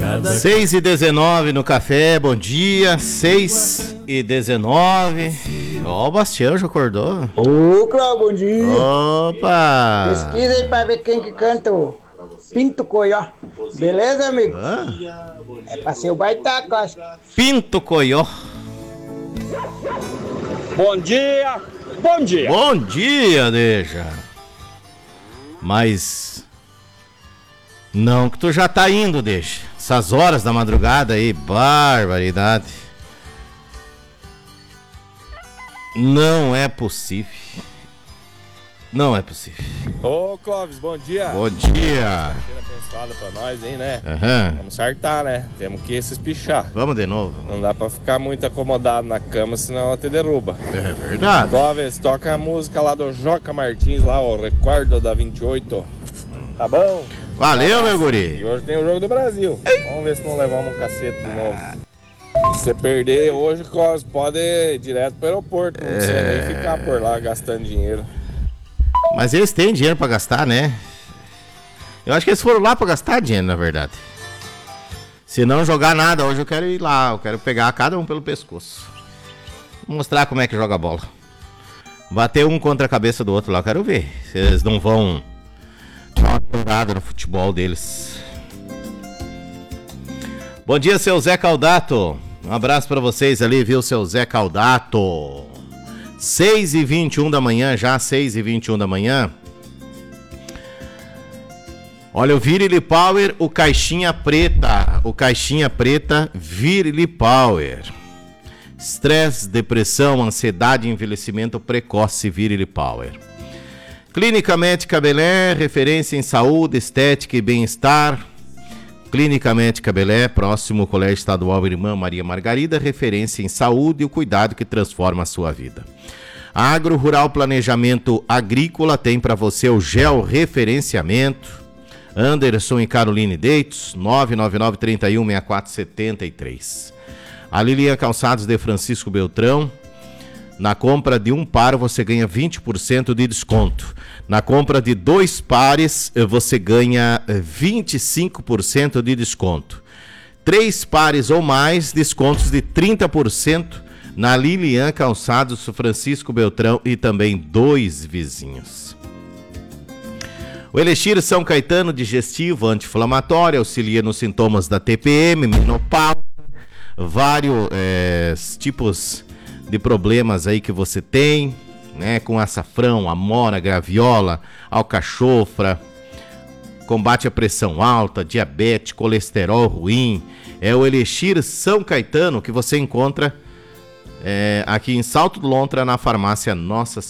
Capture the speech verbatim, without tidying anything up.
seis e dezenove no café, bom dia. seis e dezenove. Ó, o Bastião já acordou. Ô, Cláudio, bom dia. Opa! Pesquisa aí pra ver quem que canta o Pinto Coió. Beleza, amigo? Hã? É pra ser o Baitaco, acho. Pinto Coió. Bom dia, bom dia. Bom dia, deixa. Mas... não, que tu já tá indo, deixa. Essas horas da madrugada aí, barbaridade. Não é possível. Não é possível. Ô, Clóvis, bom dia. Bom dia. Abençoada pra nós, hein, né? Aham. Vamos acertar, né? Temos que se espichar. Vamos de novo. Não dá pra ficar muito acomodado na cama, senão ela te derruba. É verdade. Clóvis, toca a música lá do Joca Martins, lá, o Recuerdo da vinte e oito. Tá bom? Valeu, meu E guri. hoje tem o Jogo do Brasil. Vamos ver se não levamos um cacete de novo. Se você perder hoje, Clóvis, pode ir direto pro aeroporto. Não precisa É. nem ficar por lá gastando dinheiro. Mas eles têm dinheiro pra gastar, né? Eu acho que eles foram lá pra gastar dinheiro, na verdade. Se não jogar nada, hoje eu quero ir lá. Eu quero pegar cada um pelo pescoço. Mostrar como é que joga bola. Bater um contra a cabeça do outro lá, eu quero ver. Se eles não vão dar uma jogada no futebol deles. Bom dia, seu Zé Caldato. Um abraço pra vocês ali, viu, seu Zé Caldato. seis e vinte e um da manhã, já seis e vinte e um da manhã. Olha, o Virili Power, o caixinha preta. O caixinha preta Virili Power. Estresse, depressão, ansiedade, envelhecimento precoce Virili Power. Clínica Médica Belé, referência em saúde, estética e bem-estar. Clínica Médica Belé, próximo ao Colégio Estadual Irmã Maria Margarida, referência em saúde e o cuidado que transforma a sua vida. Agro Rural Planejamento Agrícola tem para você o georreferenciamento. Anderson e Caroline Deitos, nove nove nove, três um, seis quatro sete três. A Lilian Calçados de Francisco Beltrão. Na compra de um par você ganha vinte por cento de desconto. Na compra de dois pares você ganha vinte e cinco por cento de desconto. Três pares ou mais, descontos de trinta por cento na Lilian Calçados Francisco Beltrão e também dois vizinhos. O Elixir São Caetano, digestivo, anti-inflamatório, auxilia nos sintomas da T P M, menopausa, vários é, tipos de problemas aí que você tem, né, com açafrão, amora, graviola, alcachofra, combate a pressão alta, diabetes, colesterol ruim. É o Elixir São Caetano que você encontra é, aqui em Salto do Lontra, na farmácia Nossa